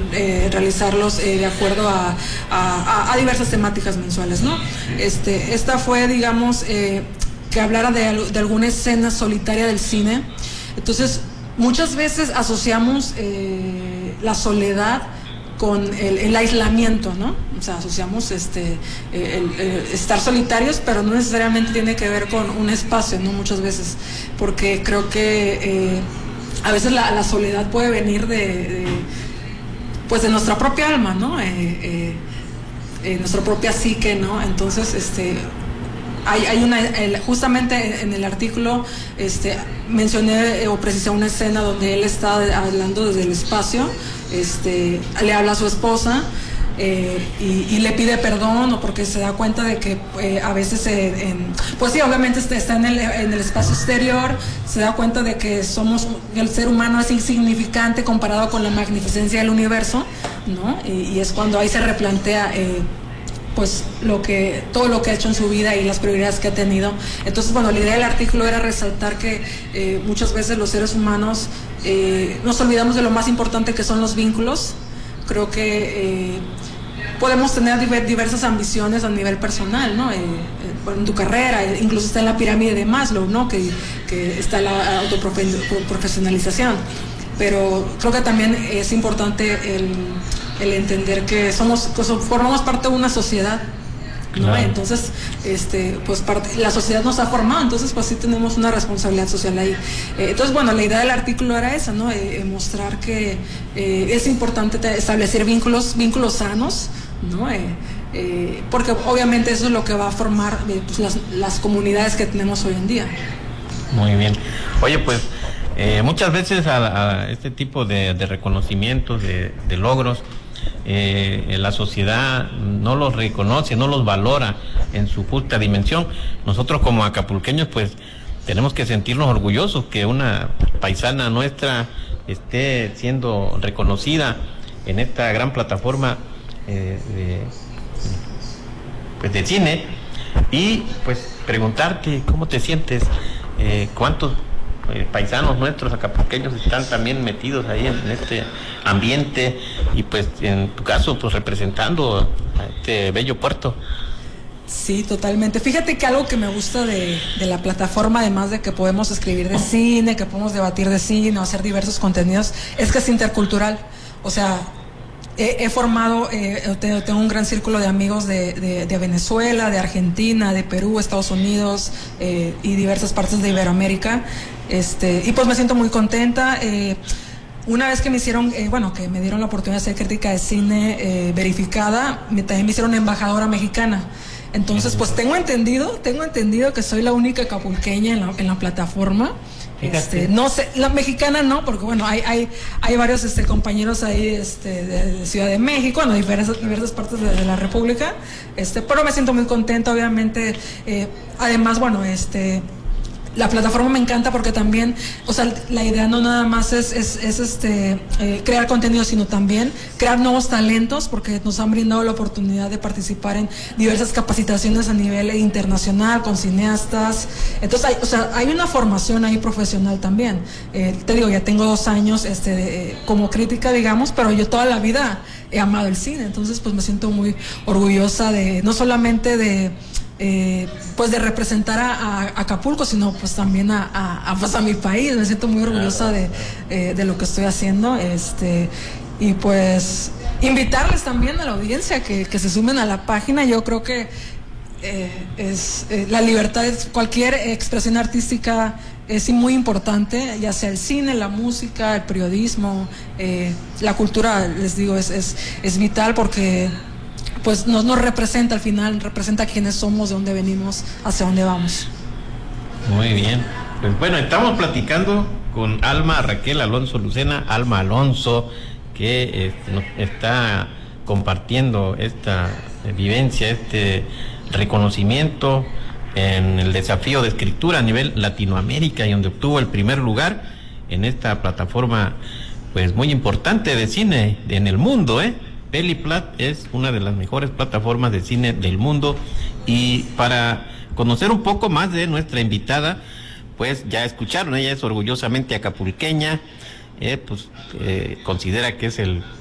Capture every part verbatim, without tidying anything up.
eh, realizarlos eh, de acuerdo a, a, a diversas temáticas mensuales, ¿no? Este, esta fue, digamos, eh, que hablara de, de alguna escena solitaria del cine. Entonces, muchas veces asociamos eh, la soledad con el, el aislamiento, ¿no? O sea, asociamos este, el, el estar solitarios, pero no necesariamente tiene que ver con un espacio, ¿no? Muchas veces, porque creo que eh, a veces la, la soledad puede venir de, de, pues de nuestra propia alma, ¿no? Eh, eh, eh, nuestra propia psique, ¿no? Entonces, este... Hay, hay una, el, justamente en el artículo este, mencioné eh, o precisé una escena donde él está hablando desde el espacio, este, le habla a su esposa eh, y, y le pide perdón, o porque se da cuenta de que eh, a veces, eh, en, pues sí, obviamente está, está en, el, en el espacio exterior, se da cuenta de que somos, el ser humano es insignificante comparado con la magnificencia del universo, ¿no? Y, y es cuando ahí se replantea eh, pues lo que todo lo que ha hecho en su vida y las prioridades que ha tenido. Entonces, bueno, la idea del artículo era resaltar que eh, muchas veces los seres humanos eh, nos olvidamos de lo más importante, que son los vínculos. Creo que eh, podemos tener diversas ambiciones a nivel personal, ¿no? Eh, eh, en tu carrera, incluso está en la pirámide de Maslow, ¿no? Que, que está la autoprofesionalización. Pero creo que también es importante el el entender que somos, pues, formamos parte de una sociedad, ¿no? Claro. Entonces, este, pues parte, la sociedad nos ha formado, entonces pues sí tenemos una responsabilidad social ahí. Eh, entonces, bueno, la idea del artículo era esa, ¿no? Eh, mostrar que eh, es importante establecer vínculos, vínculos sanos, ¿no? Eh, eh, porque obviamente eso es lo que va a formar eh, pues, las, las comunidades que tenemos hoy en día. Muy bien. Oye, pues eh, muchas veces a, a este tipo de, de reconocimientos, de, de logros, Eh, la sociedad no los reconoce, no los valora en su justa dimensión. Nosotros como acapulqueños pues tenemos que sentirnos orgullosos que una paisana nuestra esté siendo reconocida en esta gran plataforma eh, de, pues de cine, y pues preguntarte cómo te sientes, eh, cuántos Eh, paisanos nuestros acapulqueños están también metidos ahí en, en este ambiente, y pues en tu caso pues representando a este bello puerto. Sí, totalmente. Fíjate que algo que me gusta de, de la plataforma, además de que podemos escribir de cine, que podemos debatir de cine o hacer diversos contenidos, es que es intercultural. O sea, he, he formado, eh, tengo, tengo un gran círculo de amigos de, de, de Venezuela, de Argentina, de Perú, Estados Unidos eh, y diversas partes de Iberoamérica. Este, y pues me siento muy contenta. Eh, una vez que me hicieron, eh, bueno, que me dieron la oportunidad de ser crítica de cine eh, verificada, me, también me hicieron embajadora mexicana. Entonces, pues tengo entendido, tengo entendido que soy la única acapulqueña en la, en la plataforma. Este, no sé, la mexicana no, porque bueno, hay, hay, hay varios este, compañeros ahí este, de, de Ciudad de México, bueno, de diversas, diversas partes de, de la República, este, pero me siento muy contenta, obviamente. Eh, además, bueno, este... la plataforma me encanta porque también, o sea, la idea no nada más es, es, es este eh, crear contenido, sino también crear nuevos talentos, porque nos han brindado la oportunidad de participar en diversas capacitaciones a nivel internacional con cineastas. Entonces, hay, o sea, hay una formación ahí profesional también. Eh, te digo, ya tengo dos años este, de, como crítica, digamos, pero yo toda la vida he amado el cine, entonces pues me siento muy orgullosa de, no solamente de Eh, pues de representar a, a Acapulco, sino pues también a, a, a, pues a mi país. Me siento muy orgullosa de, eh, de lo que estoy haciendo, este, y pues invitarles también a la audiencia que, que se sumen a la página. Yo creo que eh, es eh, la libertad, es, cualquier expresión artística es muy importante, ya sea el cine, la música, el periodismo, eh, la cultura, les digo, es, es, es vital, porque pues nos, nos representa al final, representa quiénes somos, de dónde venimos, hacia dónde vamos. Muy bien. Pues bueno, estamos platicando con Alma Raquel Alonso Lucena, Alma Alonso, que este, nos está compartiendo esta vivencia, este reconocimiento en el desafío de escritura a nivel Latinoamérica, y donde obtuvo el primer lugar en esta plataforma pues muy importante de cine en el mundo, ¿eh? Peliplat es una de las mejores plataformas de cine del mundo. Y para conocer un poco más de nuestra invitada, pues ya escucharon, ella es orgullosamente acapulqueña, eh, pues eh, considera que es el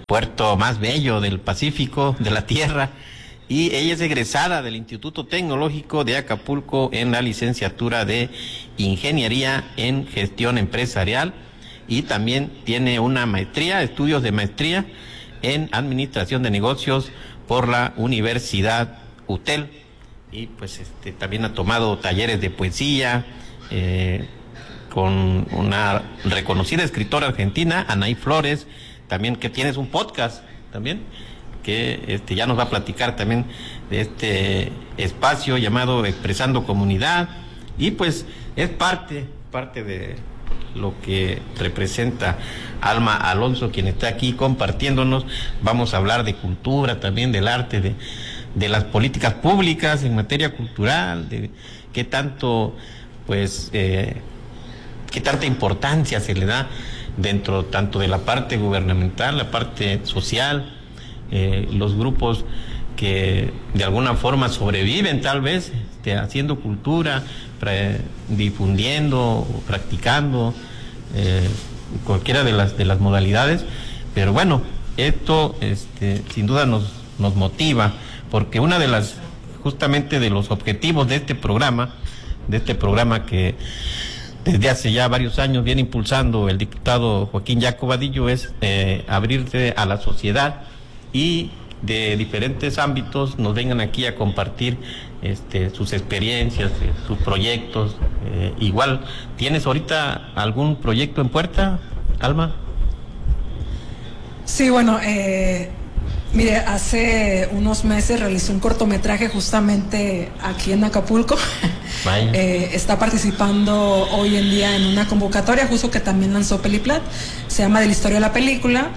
puerto más bello del Pacífico, de la tierra, y ella es egresada del Instituto Tecnológico de Acapulco en la licenciatura de Ingeniería en Gestión Empresarial, y también tiene una maestría, estudios de maestría en Administración de Negocios por la Universidad U T E L, y pues este también ha tomado talleres de poesía eh, con una reconocida escritora argentina, Anaí Flores, también que tienes un podcast también, que este ya nos va a platicar también de este espacio llamado Expresando Comunidad, y pues es parte, parte de lo que representa Alma Alonso, quien está aquí compartiéndonos. Vamos a hablar de cultura, también del arte, de, de las políticas públicas en materia cultural, de qué tanto, pues, eh, qué tanta importancia se le da dentro tanto de la parte gubernamental, la parte social, eh, los grupos que de alguna forma sobreviven tal vez este, haciendo cultura, pra- difundiendo, practicando eh, cualquiera de las de las modalidades. Pero bueno, esto este, sin duda nos nos motiva, porque una de las justamente de los objetivos de este programa, de este programa que desde hace ya varios años viene impulsando el diputado Joaquín Jaco Vadillo, es eh, abrirse a la sociedad y de diferentes ámbitos nos vengan aquí a compartir este, sus experiencias, eh, sus proyectos. Eh, igual, ¿tienes ahorita algún proyecto en puerta, Alma? Sí, bueno, eh, mire, hace unos meses realicé un cortometraje justamente aquí en Acapulco. eh, está participando hoy en día en una convocatoria justo que también lanzó Peliplat, se llama De la Historia de la Película.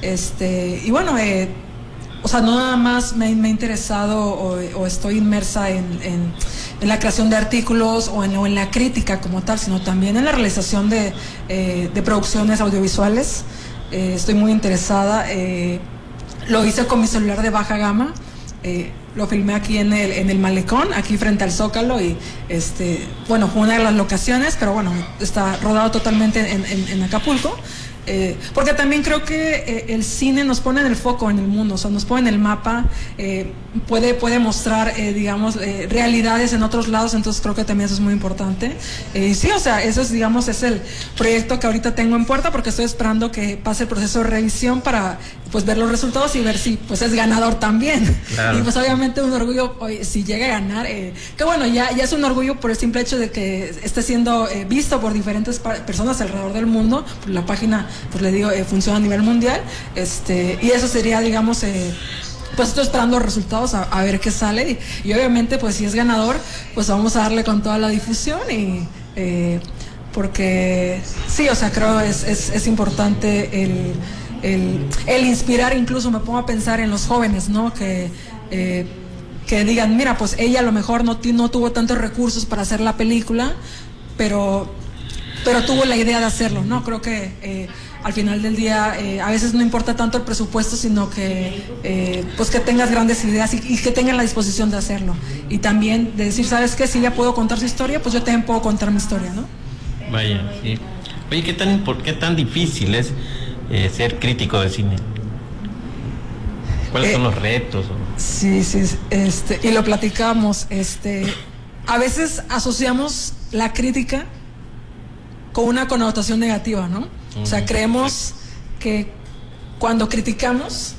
Este, y bueno, eh, o sea, no nada más me, me ha interesado o, o estoy inmersa en, en, en la creación de artículos o en, o en la crítica como tal, sino también en la realización de, eh, de producciones audiovisuales. Eh, estoy muy interesada. Eh, lo hice con mi celular de baja gama. Eh, lo filmé aquí en el, en el Malecón, aquí frente al Zócalo, y este, bueno, fue una de las locaciones, pero bueno, está rodado totalmente en, en, en Acapulco. Eh, porque también creo que eh, el cine nos pone en el foco en el mundo, o sea, nos pone en el mapa, eh, puede, puede mostrar, eh, digamos, eh, realidades en otros lados, entonces creo que también eso es muy importante. Eh, y sí, o sea, eso es, digamos, es el proyecto que ahorita tengo en puerta, porque estoy esperando que pase el proceso de revisión para, pues, ver los resultados y ver si, pues, es ganador también. Claro. Y pues obviamente un orgullo, oye, si llega a ganar, eh, que bueno, ya, ya es un orgullo por el simple hecho de que esté siendo eh, visto por diferentes personas alrededor del mundo, por la página, pues le digo, eh, funciona a nivel mundial, este, y eso sería, digamos, eh, pues estoy esperando resultados a, a ver qué sale, y, y obviamente pues si es ganador, pues vamos a darle con toda la difusión, y eh, porque sí, o sea, creo es, es, es importante el, el, el inspirar. Incluso me pongo a pensar en los jóvenes, ¿no? Que eh, que digan, mira, pues ella a lo mejor no, no tuvo tantos recursos para hacer la película, pero pero tuvo la idea de hacerlo, ¿no? Creo que eh, al final del día eh, a veces no importa tanto el presupuesto, sino que eh, pues que tengas grandes ideas y, y que tengan la disposición de hacerlo, y también de decir, ¿sabes qué? Si ella puedo contar su historia, pues yo también puedo contar mi historia, ¿no? Vaya, sí. Oye, ¿qué tan, por qué tan difícil es eh, ser crítico de cine? ¿Cuáles eh, son los retos? O... Sí, sí, este, y lo platicamos, este, a veces asociamos la crítica con una connotación negativa, ¿no? Uh-huh. O sea, creemos que cuando criticamos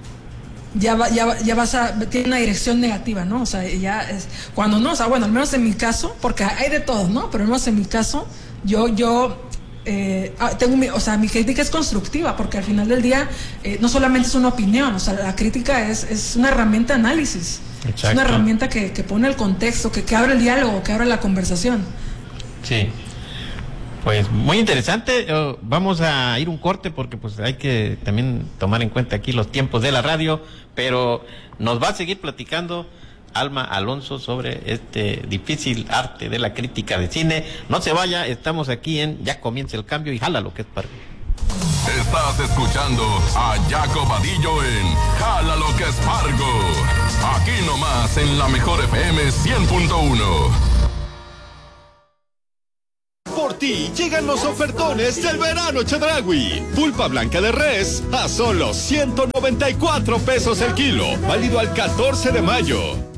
ya va, ya, ya vas a, tiene una dirección negativa, ¿no? O sea, ya es, cuando no, o sea, bueno, al menos en mi caso, porque hay de todo, ¿no? Pero al menos en mi caso, yo, yo eh, tengo mi, o sea, mi crítica es constructiva, porque al final del día eh, no solamente es una opinión, o sea, la crítica es, es una herramienta de análisis. Exacto. Es una herramienta que, que pone el contexto, que, que abre el diálogo, que abre la conversación. Sí. Pues muy interesante. Uh, vamos a ir un corte porque pues hay que también tomar en cuenta aquí los tiempos de la radio, pero nos va a seguir platicando Alma Alonso sobre este difícil arte de la crítica de cine. No se vaya, estamos aquí en Ya Comienza el Cambio y jala lo que es para. Estás escuchando a Jaco Vadillo en Jala lo que es Fargo. Aquí nomás en la mejor F M cien punto uno. Por ti llegan los ofertones del verano Chedraui. Pulpa blanca de res a solo ciento noventa y cuatro pesos el kilo. Válido al catorce de mayo.